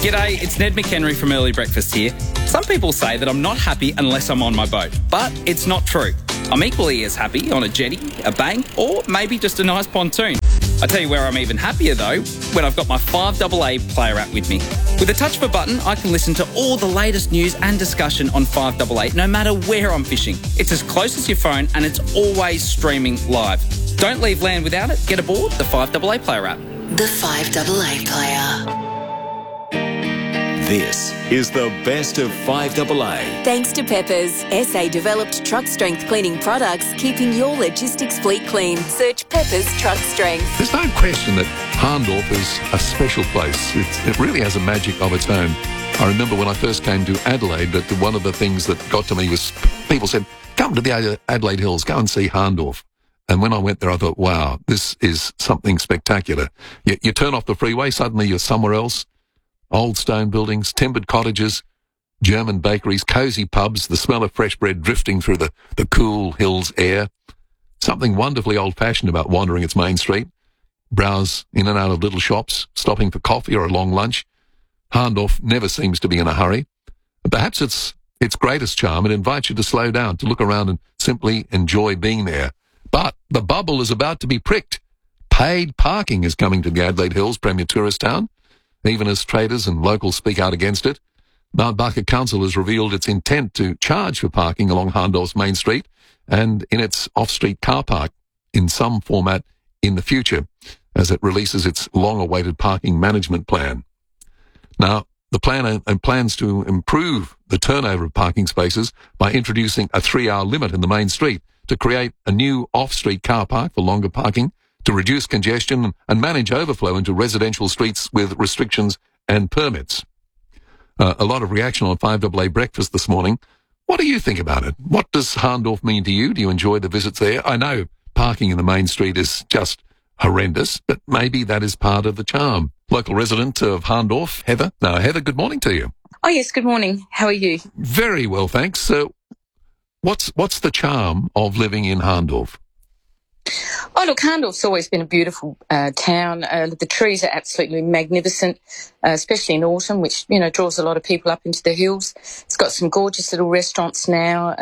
G'day, it's Ned McHenry from Early Breakfast here. Some people say that I'm not happy unless I'm on my boat, but it's not true. I'm equally as happy on a jetty, a bank, or maybe just a nice pontoon. I tell you where I'm even happier though, when I've got my 5AA player app with me. With a touch of a button, I can listen to all the latest news and discussion on 5AA, no matter where I'm fishing. It's as close as your phone and it's always streaming live. Don't leave land without it. Get aboard the 5AA player app. The 5AA player. This is the best of 5AA. Thanks to Peppers, SA-developed truck strength cleaning products, keeping your logistics fleet clean. Search Peppers Truck Strength. There's no question that Harndorf is a special place. It really has a magic of its own. I remember when I first came to Adelaide, that one of the things that got to me was people said, come to the Adelaide Hills, go and see Harndorf. And when I went there, I thought, wow, this is something spectacular. You turn off the freeway, suddenly you're somewhere else. Old stone buildings, timbered cottages, German bakeries, cosy pubs, the smell of fresh bread drifting through the cool hills air. Something wonderfully old-fashioned about wandering its main street. Browse in and out of little shops, stopping for coffee or a long lunch. Harndorf never seems to be in a hurry. And perhaps its greatest charm, it invites you to slow down, to look around and simply enjoy being there. But the bubble is about to be pricked. Paid parking is coming to the Adelaide Hills, premier tourist town. Even as traders and locals speak out against it, Mount Barker Council has revealed its intent to charge for parking along Harndorf's main street and in its off-street car park in some format in the future as it releases its long-awaited parking management plan. Now, the plan plans to improve the turnover of parking spaces by introducing a 3-hour limit in the main street to create a new off-street car park for longer parking, to reduce congestion and manage overflow into residential streets with restrictions and permits. A lot of reaction on 5AA Breakfast this morning. What do you think about it? What does Harndorf mean to you? Do you enjoy the visits there? I know parking in the main street is just horrendous, but maybe that is part of the charm. Local resident of Harndorf, Heather. Now, Heather, good morning to you. Oh, yes, good morning. How are you? Very well, thanks. So, what's the charm of living in Harndorf? Oh, look, Harndorf's always been a beautiful town. The trees are absolutely magnificent, especially in autumn, which, draws a lot of people up into the hills. It's got some gorgeous little restaurants now,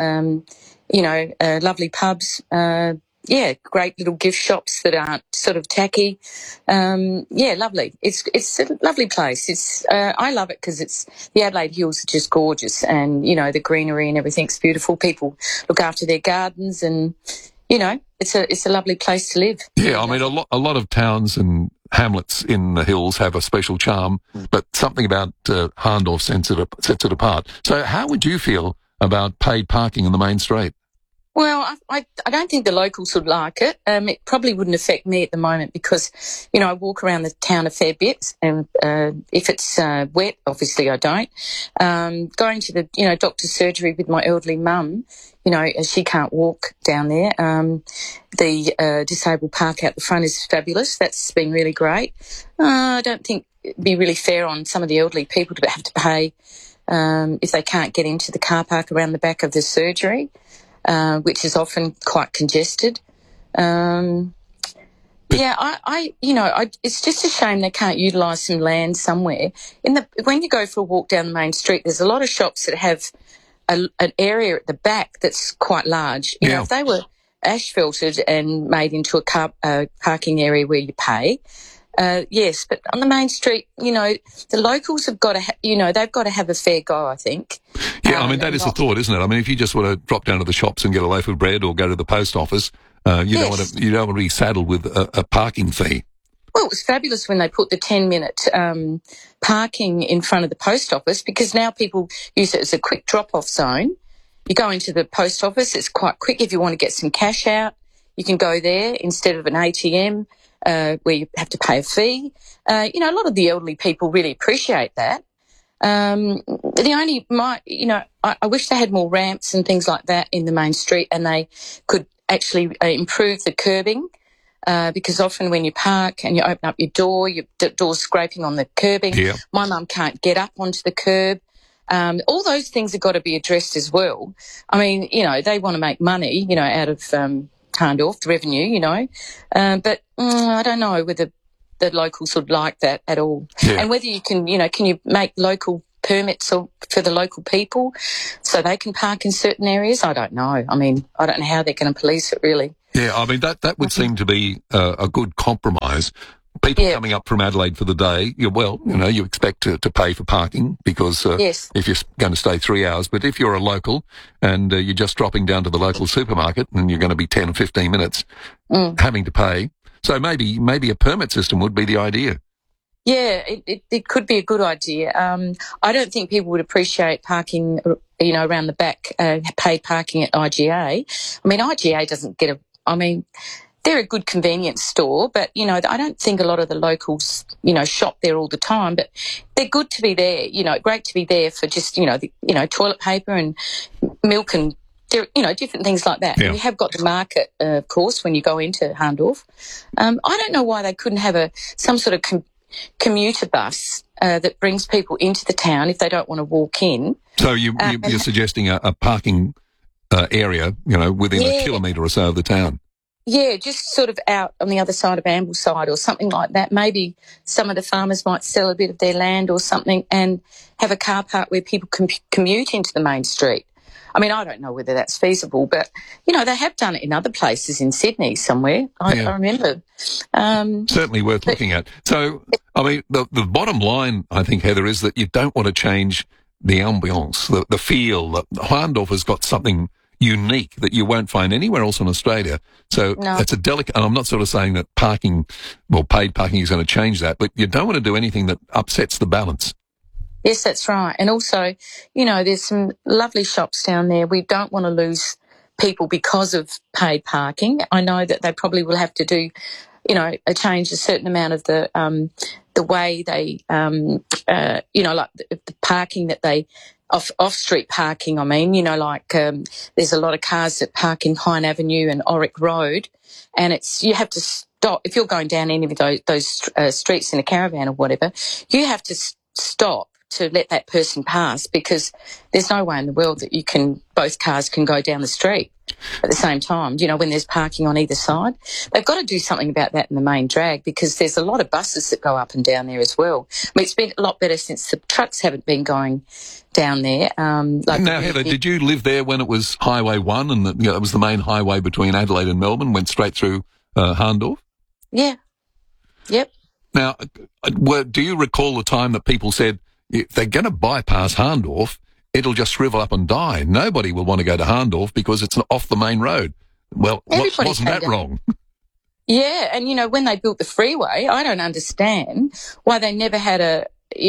lovely pubs. Great little gift shops that aren't sort of tacky. Lovely. It's a lovely place. I love it because the Adelaide Hills are just gorgeous, and, the greenery and everything's beautiful. People look after their gardens and, it's a lovely place to live. Yeah, I mean, a lot of towns and hamlets in the hills have a special charm, but something about Harndorf sets it apart. So how would you feel about paid parking in the main street? Well, I don't think the locals would like it. It probably wouldn't affect me at the moment because, I walk around the town a fair bit, and if it's wet, obviously I don't. Going to the, doctor's surgery with my elderly mum, as she can't walk down there, the disabled park out the front is fabulous. That's been really great. I don't think it'd be really fair on some of the elderly people to have to pay if they can't get into the car park around the back of the surgery. Which is often quite congested. It's just a shame they can't utilise some land somewhere. When you go for a walk down the main street, there's a lot of shops that have an area at the back that's quite large. If they were asphalted and made into a parking area where you pay, yes, but on the main street, the locals have got to, they've got to have a fair go, I think. Yeah, I mean, that is the thought, isn't it? I mean, if you just want to drop down to the shops and get a loaf of bread or go to the post office, you don't want to be saddled with a parking fee. Well, it was fabulous when they put the 10-minute parking in front of the post office, because now people use it as a quick drop-off zone. You go into the post office, it's quite quick. If you want to get some cash out, you can go there instead of an ATM. Where you have to pay a fee. A lot of the elderly people really appreciate that. I wish they had more ramps and things like that in the main street, and they could actually improve the curbing, because often when you park and you open up your door's scraping on the curbing. Yeah. My mum can't get up onto the curb. All those things have got to be addressed as well. I mean, they want to make money, out of Harndorf, the revenue, but I don't know whether the locals would like that at all. Yeah. And whether you can, can you make local permits for the local people so they can park in certain areas? I don't know. I mean, I don't know how they're going to police it, really. Yeah, I mean, that would seem to be a good compromise. People coming up from Adelaide for the day, you expect to pay for parking because Yes. if you're going to stay 3 hours. But if you're a local and you're just dropping down to the local supermarket and you're going to be 10 or 15 minutes having to pay, so maybe a permit system would be the idea. Yeah, it could be a good idea. I don't think people would appreciate parking, around the back, paid parking at IGA. I mean, IGA doesn't get they're a good convenience store, but, I don't think a lot of the locals, shop there all the time, but they're good to be there, great to be there for just, toilet paper and milk and, different things like that. Yeah. And you have got the market, of course, when you go into Hahndorf. I don't know why they couldn't have some sort of commuter bus that brings people into the town if they don't want to walk in. So you're suggesting a parking area, within a kilometre or so of the town? Yeah, just sort of out on the other side of Ambleside or something like that. Maybe some of the farmers might sell a bit of their land or something and have a car park where people can commute into the main street. I mean, I don't know whether that's feasible, but, they have done it in other places in Sydney somewhere. I remember. Certainly worth looking at. So, I mean, the bottom line, I think, Heather, is that you don't want to change the ambience, the feel. Hahndorf has got something unique that you won't find anywhere else in Australia. So it's a delicate, and I'm not sort of saying that paid parking is going to change that, but you don't want to do anything that upsets the balance. Yes, that's right. And also, there's some lovely shops down there. We don't want to lose people because of paid parking. I know that they probably will have to do, change a certain amount of the way they, like the parking that they, off-street parking, there's a lot of cars that park in Pine Avenue and Oric Road, and you have to stop. If you're going down any of those streets in a caravan or whatever, you have to stop to let that person pass because there's no way in the world that both cars can go down the street at the same time, when there's parking on either side. They've got to do something about that in the main drag because there's a lot of buses that go up and down there as well. I mean, it's been a lot better since the trucks haven't been going down there. Now, Heather, did you live there when it was Highway 1 and it was the main highway between Adelaide and Melbourne, went straight through Hahndorf? Yeah. Yep. Now, do you recall the time that people said, if they're going to bypass Hahndorf, it'll just shrivel up and die. Nobody will want to go to Hahndorf because it's off the main road. Well, wasn't that wrong? Yeah, and when they built the freeway, I don't understand why they never had a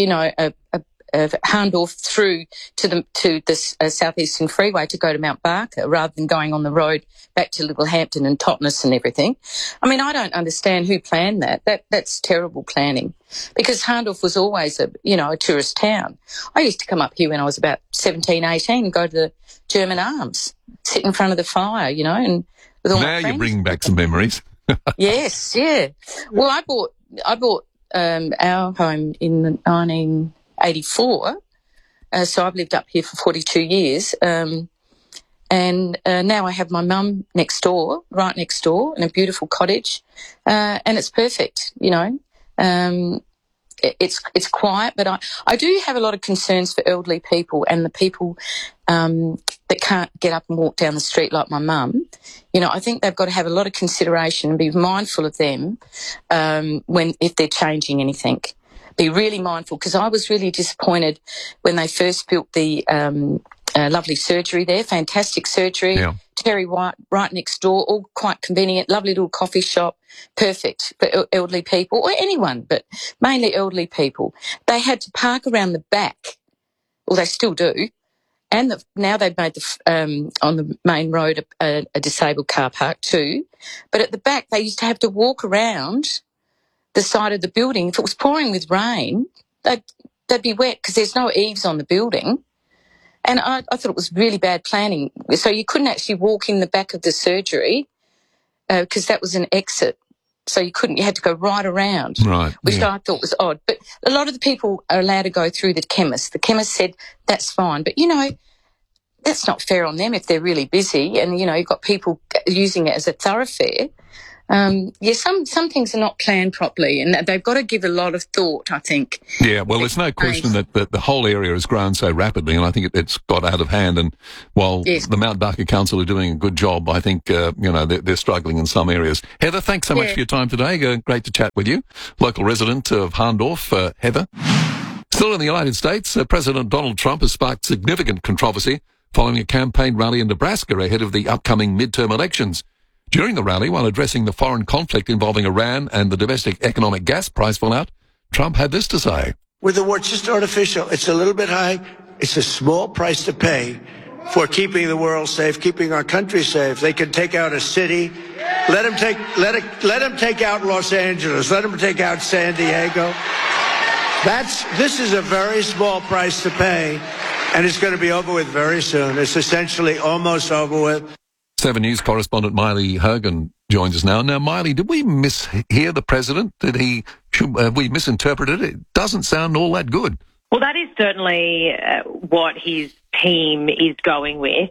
Hahndorf through to the southeastern freeway to go to Mount Barker rather than going on the road back to Littlehampton and Totnes and everything. I mean, I don't understand who planned that. That's terrible planning because Hahndorf was always a tourist town. I used to come up here when I was about 17, 18 and go to the German Arms, sit in front of the fire, and with all my friends. Now you're bringing back some memories. Yes, yeah. Well, I bought our home in 1984, so I've lived up here for 42 years, and now I have my mum right next door, in a beautiful cottage, and it's perfect, It's quiet, but I do have a lot of concerns for elderly people and the people that can't get up and walk down the street like my mum. I think they've got to have a lot of consideration and be mindful of them if they're changing anything. Be really mindful because I was really disappointed when they first built the lovely surgery there, fantastic surgery. Yeah. Terry White right next door, all quite convenient, lovely little coffee shop, perfect for elderly people or anyone, but mainly elderly people. They had to park around the back, well, they still do, and now they've made on the main road a disabled car park too, but at the back they used to have to walk around the side of the building. If it was pouring with rain, they'd be wet because there's no eaves on the building. And I thought it was really bad planning. So you couldn't actually walk in the back of the surgery because that was an exit. So you had to go right around, right, which I thought was odd. But a lot of the people are allowed to go through the chemist. The chemist said, that's fine. But, that's not fair on them if they're really busy and, you've got people using it as a thoroughfare. some things are not planned properly, and they've got to give a lot of thought, I think. Yeah, well, there's no question that the whole area has grown so rapidly, and I think it's got out of hand. And while the Mount Barker Council are doing a good job, I think they're struggling in some areas. Heather, thanks so much for your time today. Great to chat with you. Local resident of Hahndorf, Heather. Still in the United States, President Donald Trump has sparked significant controversy following a campaign rally in Nebraska ahead of the upcoming midterm elections. During the rally, while addressing the foreign conflict involving Iran and the domestic economic gas price fallout, Trump had this to say. With the war, it's just artificial. It's a little bit high. It's a small price to pay for keeping the world safe, keeping our country safe. They can take out a city. Let them take out Los Angeles. Let them take out San Diego. This is a very small price to pay, and it's going to be over with very soon. It's essentially almost over with. 7 News correspondent Miley Hogan joins us now. Now, Miley, did we mishear the president? Have we misinterpreted it? It doesn't sound all that good. Well, that is certainly what his team is going with.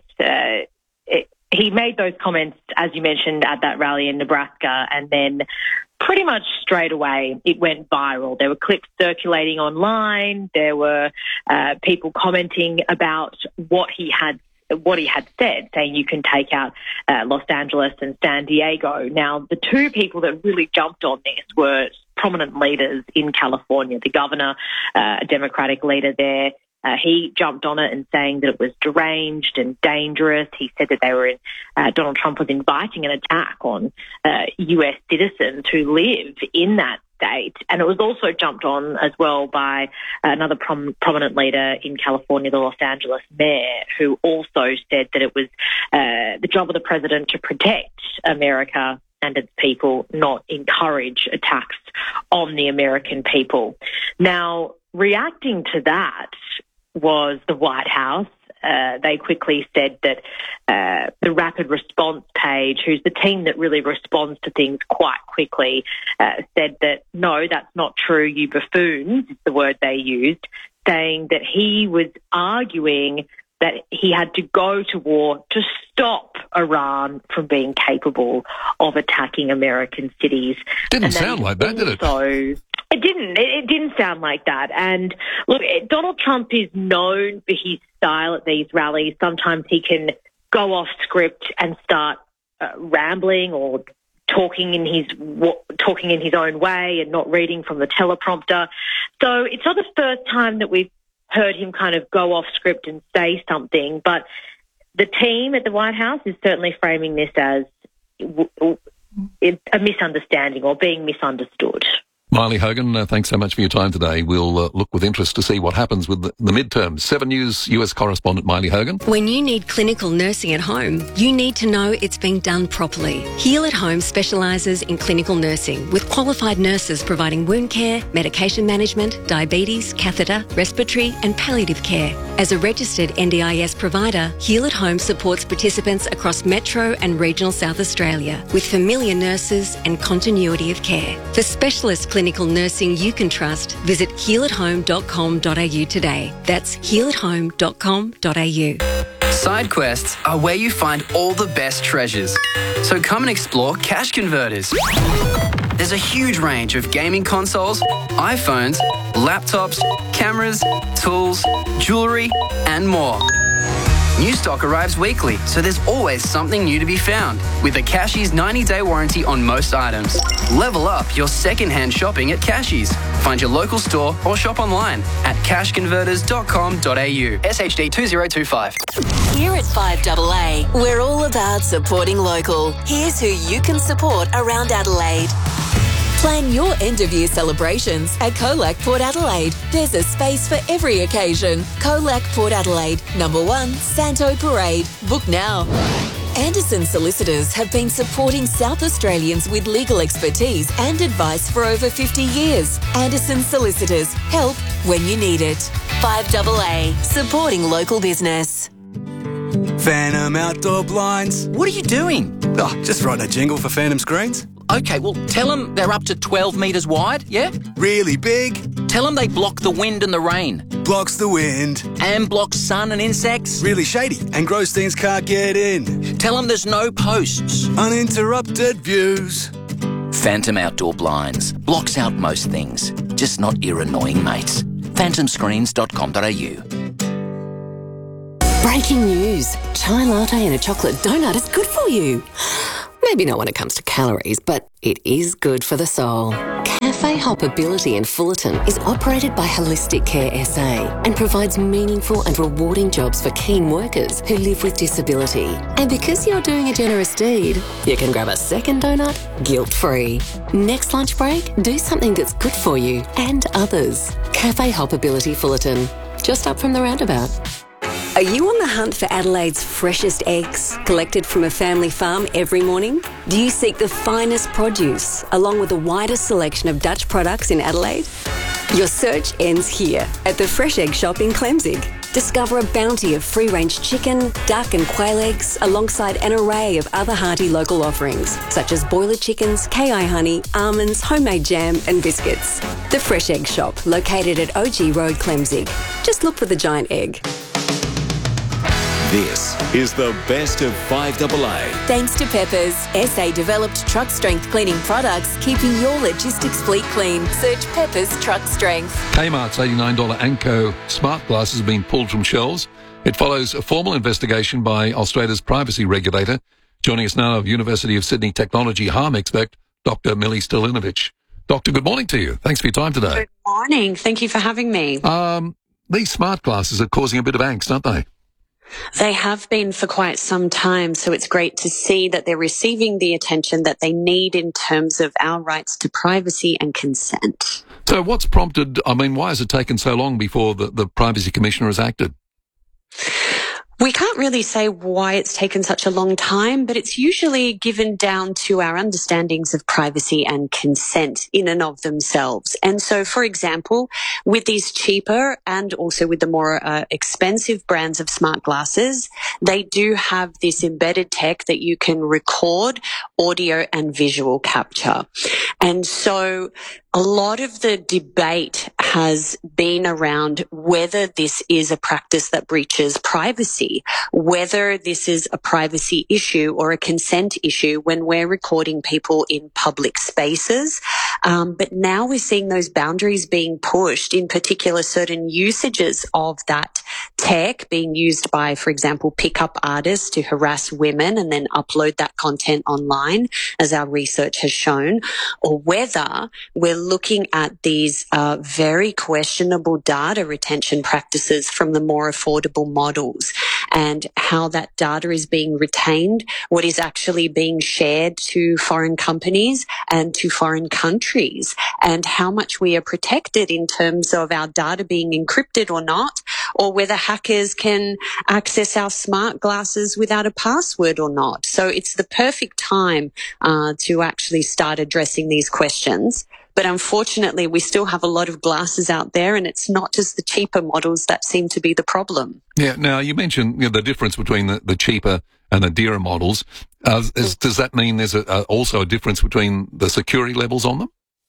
He made those comments, as you mentioned, at that rally in Nebraska, and then pretty much straight away it went viral. There were clips circulating online. There were people commenting about what he had said, saying you can take out Los Angeles and San Diego. Now, the two people that really jumped on this were prominent leaders in California. The governor, a Democratic leader there, he jumped on it and saying that it was deranged and dangerous. He said that Donald Trump was inviting an attack on U.S. citizens who live in that state. And it was also jumped on as well by another prominent leader in California, the Los Angeles mayor, who also said that it was the job of the president to protect America and its people, not encourage attacks on the American people. Now, reacting to that was the White House. They quickly said that the Rapid Response page, who's the team that really responds to things quite quickly, said that, no, that's not true, you buffoons, is the word they used, saying that he was arguing that he had to go to war to stop Iran from being capable of attacking American cities. Didn't sound like that, did it? It didn't sound like that. And look, Donald Trump is known for his style at these rallies. Sometimes he can go off script and start rambling or talking in his own way and not reading from the teleprompter. So it's not the first time that we've heard him kind of go off script and say something, but the team at the White House is certainly framing this as a misunderstanding or being misunderstood. Miley Hogan, thanks so much for your time today. We'll look with interest to see what happens with the midterms. 7 News US correspondent Miley Hogan. When you need clinical nursing at home, you need to know it's being done properly. Heal at Home specialises in clinical nursing with qualified nurses providing wound care, medication management, diabetes, catheter, respiratory and palliative care. As a registered NDIS provider, Heal at Home supports participants across Metro and regional South Australia with familiar nurses and continuity of care. For specialist clinical nursing you can trust, visit healathome.com.au today. That's healathome.com.au. Side quests are where you find all the best treasures. So come and explore Cash Converters. There's a huge range of gaming consoles, iPhones, laptops, cameras, tools, jewellery, and more. New stock arrives weekly, so there's always something new to be found. With a Cashies 90-day warranty on most items. Level up your second-hand shopping at Cashies. Find your local store or shop online at cashconverters.com.au. SHD 2025. Here at 5AA, we're all about supporting local. Here's who you can support around Adelaide. Plan your end-of-year celebrations at Colac Port Adelaide. There's a space for every occasion. Colac Port Adelaide, number 1, Santo Parade. Book now. Anderson Solicitors have been supporting South Australians with legal expertise and advice for over 50 years. Anderson Solicitors, help when you need it. 5AA, supporting local business. Phantom Outdoor Blinds. What are you doing? Oh, just writing a jingle for Phantom Screens. Okay, well, tell them they're up to 12 metres wide, yeah? Really big. Tell them they block the wind and the rain. Blocks the wind. And blocks sun and insects. Really shady, and Grossteins can't get in. Tell them there's no posts. Uninterrupted views. Phantom Outdoor Blinds. Blocks out most things, just not your annoying mates. phantomscreens.com.au. Breaking news. Chai latte and a chocolate donut is good for you. Maybe not when it comes to calories, but it is good for the soul. Cafe Hoppability in Fullerton is operated by Holistic Care SA and provides meaningful and rewarding jobs for keen workers who live with disability. And because you're doing a generous deed, you can grab a second donut guilt-free. Next lunch break, do something that's good for you and others. Cafe Hoppability Fullerton, just up from the roundabout. Are you on the hunt for Adelaide's freshest eggs, collected from a family farm every morning? Do you seek the finest produce, along with the widest selection of Dutch products in Adelaide? Your search ends here, at the Fresh Egg Shop in Clemzig. Discover a bounty of free-range chicken, duck and quail eggs, alongside an array of other hearty local offerings, such as boiler chickens, KI honey, almonds, homemade jam and biscuits. The Fresh Egg Shop, located at OG Road, Clemzig. Just look for the giant egg. This is the best of 5AA. Thanks to Peppers, SA-developed truck strength cleaning products, keeping your logistics fleet clean. Search Peppers Truck Strength. Kmart's $89 Anko smart glasses have been pulled from shelves. It follows a formal investigation by Australia's privacy regulator. Joining us now, University of Sydney technology harm expert, Dr. Millie Stilinovic. Doctor, good morning to you. Thanks for your time today. Good morning. Thank you for having me. These smart glasses are causing a bit of angst, aren't they? They have been for quite some time, so it's great to see that they're receiving the attention that they need in terms of our rights to privacy and consent. So what's prompted, why has it taken so long before the Privacy Commissioner has acted? We can't really say why it's taken such a long time, but it's usually given down to our understandings of privacy and consent in and of themselves. And so, for example, with these cheaper and also with the more expensive brands of smart glasses, they do have this embedded tech that you can record audio and visual capture. And so a lot of the debate has been around whether this is a practice that breaches privacy, whether this is a privacy issue or a consent issue when we're recording people in public spaces. But now we're seeing those boundaries being pushed, in particular certain usages of that tech being used by, for example, pickup artists to harass women and then upload that content online, as our research has shown, or whether we're looking at these very questionable data retention practices from the more affordable models and how that data is being retained, what is actually being shared to foreign companies and to foreign countries, and how much we are protected in terms of our data being encrypted or not, or whether hackers can access our smart glasses without a password or not. So it's the perfect time to actually start addressing these questions. But unfortunately, we still have a lot of glasses out there, and it's not just the cheaper models that seem to be the problem. Yeah. Now, you mentioned the difference between the cheaper and the dearer models. Does that mean there's also a difference between the security levels on them?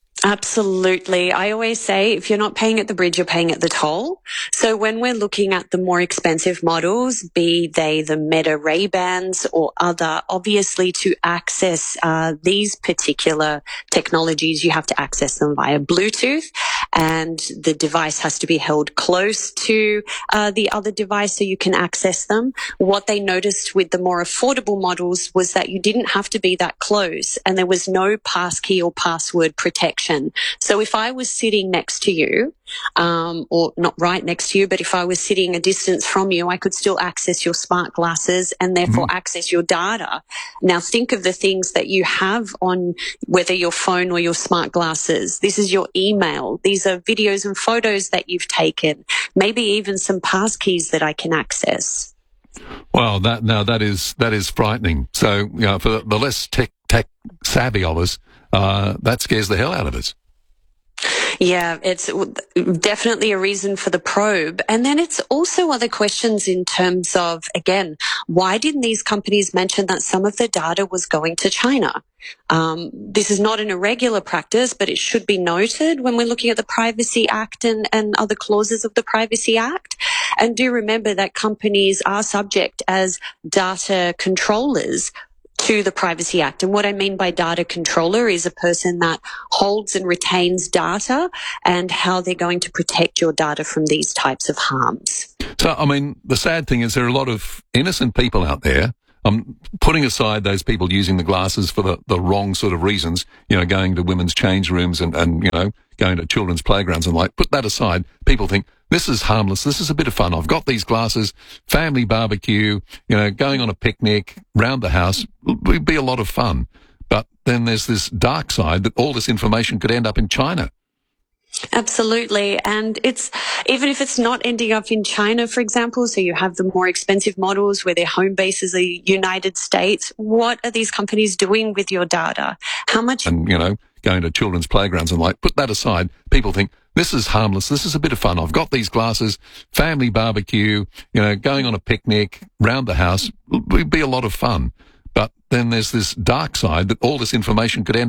Absolutely. I always say if you're not paying at the bridge, you're paying at the toll. So when we're looking at the more expensive models, be they the Meta Ray-Bans or other, obviously to access these particular technologies, you have to access them via Bluetooth, and the device has to be held close to the other device so you can access them. What they noticed with the more affordable models was that you didn't have to be that close, and there was no passkey or password protection. So if I was sitting next to you, or not right next to you, but if I was sitting a distance from you, I could still access your smart glasses and therefore access your data. Now think of the things that you have on whether your phone or your smart glasses. This is your email. These are videos and photos that you've taken, maybe even some passkeys that I can access. Well, that is frightening. So, for the less tech savvy of us, that scares the hell out of us. Yeah, it's definitely a reason for the probe. And then it's also other questions in terms of, again, why didn't these companies mention that some of the data was going to China? This is not an irregular practice, but it should be noted when we're looking at the Privacy Act and other clauses of the Privacy Act. And do remember that companies are subject as data controllers to the Privacy Act. And what I mean by data controller is a person that holds and retains data and how they're going to protect your data from these types of harms. So, I mean, the sad thing is there are a lot of innocent people out there. I'm putting aside those people using the glasses for the wrong sort of reasons, you know, going to women's change rooms and, you know, going to children's playgrounds and like, put that aside. People think, this is harmless. This is a bit of fun. I've got these glasses, family barbecue, you know, going on a picnic, round the house. It'd be a lot of fun. But then there's this dark side that all this information could end up in China. Absolutely. And it's, even if it's not ending up in China, for example, so you have the more expensive models where their home base is the United States, what are these companies doing with your data? How much? And, you know, going to children's playgrounds and like, put that aside. People think, this is harmless. This is a bit of fun. I've got these glasses, family barbecue, you know, going on a picnic, round the house. It'd be a lot of fun. But then there's this dark side that all this information could end